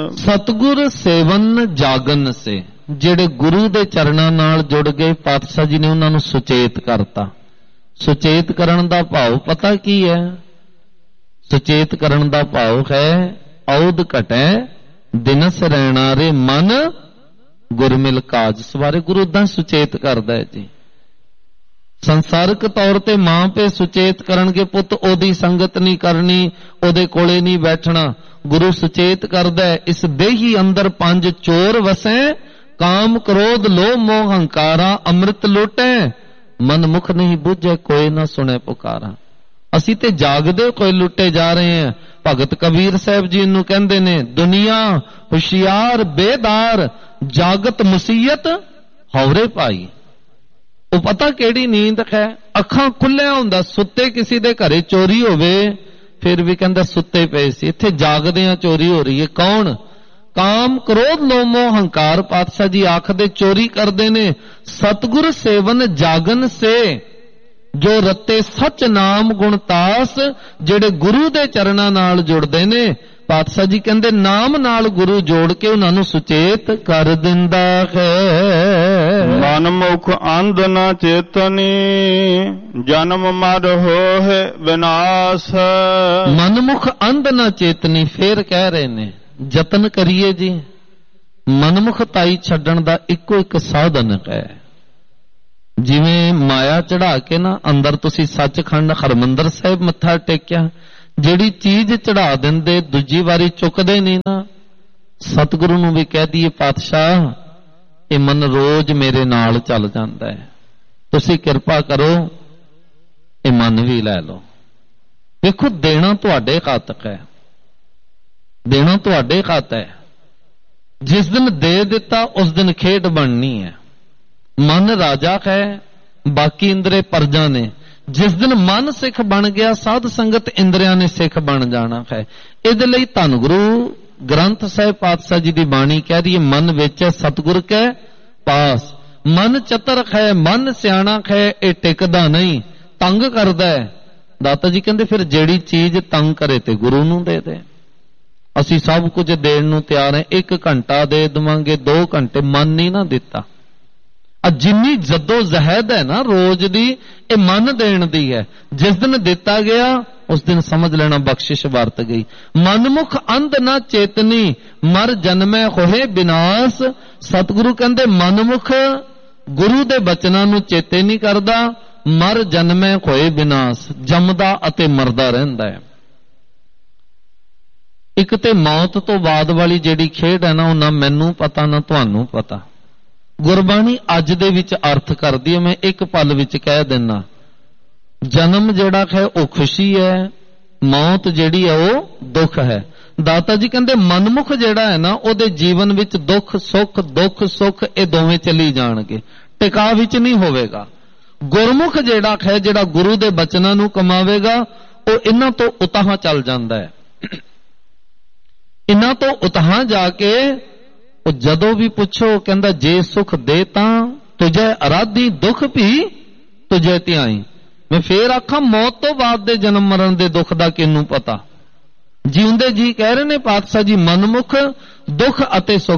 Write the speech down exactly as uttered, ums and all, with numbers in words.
सतगुर सेवन जागन से, ਜਿਹੜੇ ਗੁਰੂ ਦੇ ਚਰਨਾਂ ਨਾਲ ਜੁੜ ਗਏ ਪਾਤਸ਼ਾਹ ਜੀ ਨੇ ਉਹਨਾਂ ਨੂੰ ਸੁਚੇਤ ਕਰਤਾ। ਸੁਚੇਤ ਕਰਨ ਦਾ ਭਾਵ ਪਤਾ ਕੀ ਹੈ? ਸੁਚੇਤ ਕਰਨ ਦਾ ਭਾਵ ਹੈ ਔਦ ਘਟੈ ਦਿਨਸ ਰਹਿਣਾ ਰੇ ਮਨ ਗੁਰਮਿਲ ਕਾਜ ਸਵਾਰੇ। ਗੁਰੂ ਉਦਾਂ ਸੁਚੇਤ ਕਰਦਾ ਹੈ ਜੀ। ਸੰਸਾਰਿਕ ਤੌਰ ਤੇ ਮਾਂ ਪੇ ਸੁਚੇਤ ਕਰਨਗੇ, ਪੁੱਤ ਉਹਦੀ ਸੰਗਤ ਨਹੀਂ ਕਰਨੀ, ਉਹਦੇ ਕੋਲੇ ਨਹੀਂ ਬੈਠਣਾ। ਗੁਰੂ ਸੁਚੇਤ ਕਰਦਾ ਹੈ ਇਸ ਦੇਹੀ ਅੰਦਰ ਪੰਜ ਚੋਰ ਵਸੈ, ਕਾਮ ਕ੍ਰੋਧ ਲੋਭ ਮੋਹ ਹੰਕਾਰਾ ਅੰਮ੍ਰਿਤ ਲੁਟੈ, ਮਨ ਮੁਖ ਨਹੀਂ ਬੁੱਝੇ ਕੋਈ ਨਾ ਸੁਣੇ ਪੁਕਾਰਾ। ਅਸੀਂ ਤੇ ਜਾਗਦੇ ਕੋਈ ਲੁੱਟੇ ਜਾ ਰਹੇ ਹਾਂ। ਭਗਤ ਕਬੀਰ ਸਾਹਿਬ ਜੀ ਨੂੰ ਕਹਿੰਦੇ ਨੇ, ਦੁਨੀਆ ਹੁਸ਼ਿਆਰ ਬੇਦਾਰ ਜਾਗਤ ਮੁਸੀਅਤ ਹੌਰੇ ਪਾਈ। ਉਹ ਪਤਾ ਕਿਹੜੀ ਨੀਂਦ ਹੈ? ਅੱਖਾਂ ਖੁੱਲਿਆ ਹੁੰਦਾ, ਸੁੱਤੇ ਕਿਸੇ ਦੇ ਘਰੇ ਚੋਰੀ ਹੋਵੇ ਫਿਰ ਵੀ ਕਹਿੰਦਾ ਸੁੱਤੇ ਪਏ ਸੀ। ਇੱਥੇ ਜਾਗਦਿਆਂ ਚੋਰੀ ਹੋ ਰਹੀ ਹੈ। ਕੌਣ? ਕਾਮ ਕ੍ਰੋਧ ਲੋਭ ਮੋਹ ਹੰਕਾਰ। ਪਾਤਸ਼ਾਹ ਜੀ ਆਖਦੇ ਚੋਰੀ ਕਰਦੇ ਨੇ। ਸਤਗੁਰ ਸੇਵਨ ਜਾਗਨ ਸੇ, ਜੋ ਰਤੇ ਸੱਚ ਨਾਮ ਗੁਣ ਤਾਸ, ਜਿਹੜੇ ਗੁਰੂ ਦੇ ਚਰਨਾਂ ਨਾਲ ਜੁੜਦੇ ਨੇ। ਪਾਤਸ਼ਾਹ ਜੀ ਕਹਿੰਦੇ ਨਾਮ ਨਾਲ ਗੁਰੂ ਜੋੜ ਕੇ ਉਹਨਾਂ ਨੂੰ ਸੁਚੇਤ ਕਰ ਦਿੰਦਾ ਹੈ। ਮਨ ਮੁਖ ਅੰਧ ਨਾ ਚੇਤਨੀ, ਜਨਮ ਮਰ ਹੋਏ ਵਿਨਾਸ਼। ਮਨਮੁਖ ਅੰਧ ਨਾ ਚੇਤਨੀ, ਫੇਰ ਕਹਿ ਰਹੇ ਨੇ ਯਤਨ ਕਰੀਏ ਜੀ। ਮਨਮੁਖਤਾਈ ਛੱਡਣ ਦਾ ਇੱਕੋ ਇੱਕ ਸਾਧਨ ਹੈ। ਜਿਵੇਂ ਮਾਇਆ ਚੜਾ ਕੇ ਨਾ ਅੰਦਰ ਤੁਸੀਂ ਸੱਚਖੰਡ ਹਰਮੰਦਰ ਸਾਹਿਬ ਮੱਥਾ ਟੇਕਿਆ, ਜਿਹੜੀ ਚੀਜ਼ ਚੜਾ ਦਿੰਦੇ ਦੂਜੀ ਵਾਰੀ ਚੁੱਕਦੇ ਨਹੀਂ ਨਾ। ਸਤਿਗੁਰੂ ਨੂੰ ਵੀ ਕਹਿ ਦਈਏ ਪਾਤਸ਼ਾਹ ਇਹ ਮਨ ਰੋਜ਼ ਮੇਰੇ ਨਾਲ ਚੱਲ ਜਾਂਦਾ ਹੈ, ਤੁਸੀਂ ਕਿਰਪਾ ਕਰੋ ਇਹ ਮਨ ਵੀ ਲੈ ਲਓ। ਵੇਖੋ ਦੇਣਾ ਤੁਹਾਡੇ ਖਾਤਕ ਹੈ, ਦੇਣਾ ਤੁਹਾਡੇ ਖਾਤਾ ਹੈ। ਜਿਸ ਦਿਨ ਦੇ ਦਿੱਤਾ ਉਸ ਦਿਨ ਖੇਡ ਬਣਨੀ ਹੈ। ਮਨ ਰਾਜਾ ਹੈ, ਬਾਕੀ ਇੰਦਰੇ ਪਰਜਾ ਨੇ। ਜਿਸ ਦਿਨ ਮਨ ਸਿੱਖ ਬਣ ਗਿਆ ਸਾਧ ਸੰਗਤ ਇੰਦਰੀਆਂ ਨੇ ਸਿੱਖ ਬਣ ਜਾਣਾ ਹੈ। ਇਹਦੇ ਲਈ ਧੰਨ ਗੁਰੂ ਗ੍ਰੰਥ ਸਾਹਿਬ ਪਾਤਸ਼ਾਹ ਜੀ ਦੀ ਬਾਣੀ ਕਹਿ ਰਹੀ ਹੈ, ਮਨ ਵਿੱਚ ਸਤਿਗੁਰ ਕੈ ਪਾਸ। ਮਨ ਚਤਰਖ ਹੈ, ਮਨ ਸਿਆਣਕ ਹੈ, ਇਹ ਟਿਕਦਾ ਨਹੀਂ, ਤੰਗ ਕਰਦਾ ਹੈ। ਦਾਤਾ ਜੀ ਕਹਿੰਦੇ ਫਿਰ ਜਿਹੜੀ ਚੀਜ਼ ਤੰਗ ਕਰੇ ਤੇ ਗੁਰੂ ਨੂੰ ਦੇ ਦੇ। ਅਸੀਂ ਸਭ ਕੁਝ ਦੇਣ ਨੂੰ ਤਿਆਰ ਹੈ, ਇੱਕ ਘੰਟਾ ਦੇ ਦੇਵਾਂਗੇ, ਦੋ ਘੰਟੇ, ਮਨ ਨਹੀਂ ਨਾ ਦਿੱਤਾ। ਆ ਜਿੰਨੀ ਜੱਦੋ ਜ਼ਹਿਦ ਹੈ ਨਾ ਰੋਜ਼ ਦੀ, ਇਹ ਮਨ ਦੇਣ ਦੀ ਹੈ। ਜਿਸ ਦਿਨ ਦਿੱਤਾ ਗਿਆ ਉਸ ਦਿਨ ਸਮਝ ਲੈਣਾ ਬਖਸ਼ਿਸ਼ ਵਰਤ ਗਈ। ਮਨਮੁਖ ਅੰਧ ਨਾ ਚੇਤਨੀ, ਮਰ ਜਨਮੈ ਹੋਏ ਵਿਨਾਸ਼। ਸਤਿਗੁਰੂ ਕਹਿੰਦੇ ਮਨਮੁਖ ਗੁਰੂ ਦੇ ਬਚਨਾਂ ਨੂੰ ਚੇਤੇ ਨਹੀਂ ਕਰਦਾ, ਮਰ ਜਨਮੈ ਹੋਏ ਵਿਨਾਸ਼, ਜੰਮਦਾ ਅਤੇ ਮਰਦਾ ਰਹਿੰਦਾ ਹੈ। ਇੱਕ ਤੇ ਮੌਤ ਤੋਂ ਬਾਅਦ ਵਾਲੀ ਜਿਹੜੀ ਖੇਡ ਹੈ ਨਾ, ਉਹ ਨਾ ਮੈਨੂੰ ਪਤਾ ਨਾ ਤੁਹਾਨੂੰ ਪਤਾ। ਗੁਰਬਾਣੀ ਅੱਜ ਦੇ ਵਿੱਚ ਅਰਥ ਕਰਦੀ ਹੈ, ਮੈਂ ਇੱਕ ਪਲ ਵਿੱਚ ਕਹਿ ਦਿੰਦਾ। ਜਨਮ ਜਿਹੜਾ ਹੈ ਉਹ ਖੁਸ਼ੀ ਹੈ, ਮੌਤ ਜਿਹੜੀ ਹੈ ਉਹ ਦੁੱਖ ਹੈ। ਦਾਤਾ ਜੀ ਕਹਿੰਦੇ ਮਨਮੁਖ ਜਿਹੜਾ ਹੈ ਨਾ, ਉਹਦੇ ਜੀਵਨ ਵਿੱਚ ਦੁੱਖ ਸੁੱਖ ਦੁੱਖ ਸੁੱਖ ਇਹ ਦੋਵੇਂ ਚੱਲੀ ਜਾਣਗੇ, ਟਿਕਾ ਵਿੱਚ ਨਹੀਂ ਹੋਵੇਗਾ। ਗੁਰਮੁਖ ਜਿਹੜਾ ਹੈ, ਜਿਹੜਾ ਗੁਰੂ ਦੇ ਬਚਨਾਂ ਨੂੰ ਕਮਾਵੇਗਾ, ਉਹ ਇਹਨਾਂ ਤੋਂ ਉਤਾਹਾਂ ਚੱਲ ਜਾਂਦਾ ਹੈ। ਇਹਨਾਂ ਤੋਂ ਉਤਾਹਾਂ ਜਾ ਕੇ ਉਹ ਜਦੋਂ ਵੀ ਪੁੱਛੋ ਕਹਿੰਦਾ ਜੇ ਸੁਖ ਦੇ ਤਾਂ ਤੁਝੇ ਅਰਾਧੀ, ਦੁੱਖ ਵੀ ਤੁਝੇ ਧਿਆਈ। ਮੈਂ ਫੇਰ ਆਖਾਂ ਮੌਤ ਤੋਂ ਬਾਅਦ ਦੇ ਜਨਮ ਮਰਨ ਦੇ ਦੁੱਖ ਦਾ ਕਿਹਨੂੰ ਪਤਾ। ਜਿਉਂਦੇ ਜੀ ਕਹਿ ਰਹੇ ਨੇ ਪਾਤਸ਼ਾਹ ਜੀ ਮਨਮੁਖ ਦੁੱਖ ਅਤੇ ਸੁੱਖ